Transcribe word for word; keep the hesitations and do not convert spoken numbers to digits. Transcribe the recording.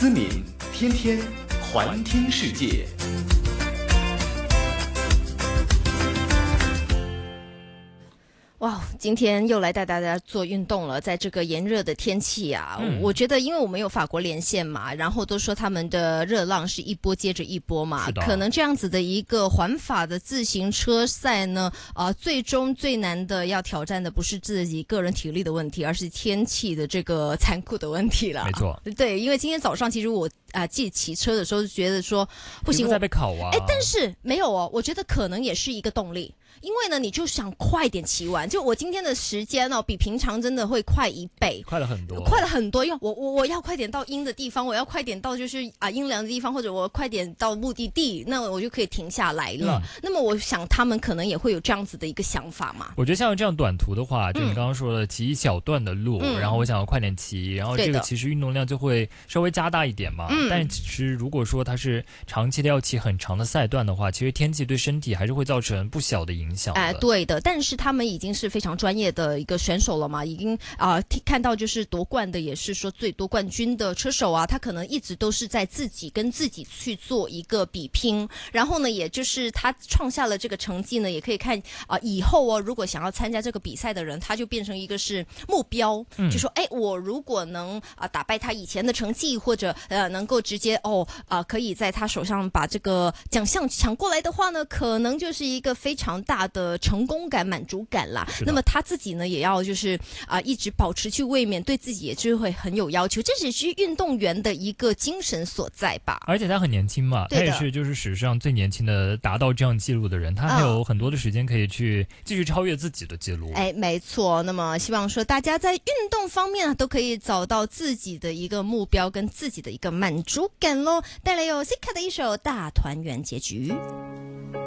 思敏，天天环听世界。 哇，今天又来带大家做运动了，在这个炎热的天气啊、嗯、我觉得因为我们有法国连线嘛，然后都说他们的热浪是一波接着一波嘛，可能这样子的一个环法的自行车赛呢，呃，最终最难的要挑战的不是自己个人体力的问题，而是天气的这个残酷的问题了。 没错， 对，因为今天早上其实我啊、呃、自己骑车的时候就觉得说不行， 在被烤啊， 哎，但是没有哦，我觉得可能也是一个动力。因为呢，你就想快点骑完，就我今天的时间哦，比平常真的会快一倍， 快了很多， 快了很多。因为我我我要快点到阴的地方，我要快点到就是啊阴凉的地方，或者我快点到目的地，那我就可以停下来了。嗯、那么我想他们可能也会有这样子的一个想法嘛。 我觉得像这样短途的话，就你刚刚说的骑一小段的路，嗯、然后我想要快点骑，然后这个其实运动量就会稍微加大一点嘛。嗯、但其实如果说它是长期的要骑很长的赛段的话，其实天气对身体还是会造成不小的影响的。 哎、呃，对的。但是他们已经是非常专业的一个选手了嘛，已经啊、呃、看到就是夺冠的也是说最多冠军的车手啊，他可能一直都是在自己跟自己去做一个比拼，然后呢，也就是他创下了这个成绩呢，也可以看啊、呃、以后哦，如果想要参加这个比赛的人，他就变成一个是目标，嗯、就说哎，我如果能啊、呃、打败他以前的成绩，或者呃能够直接哦啊、呃、可以在他手上把这个奖项抢过来的话呢，可能就是一个非常大的成功感、满足感啦。那么他自己呢，也要就是啊、呃、一直保持去卫冕，对自己也就会很有要求，这只是运动员的一个精神所在吧。 而且他很年轻嘛，他也是就是史上最年轻的达到这样记录的人，他还有很多的时间可以去继续超越自己的记录。 哎，没错。那么希望说大家在运动方面都可以找到自己的一个目标跟自己的一个满足感咯。带来有 Sika 的一首《大团圆结局》。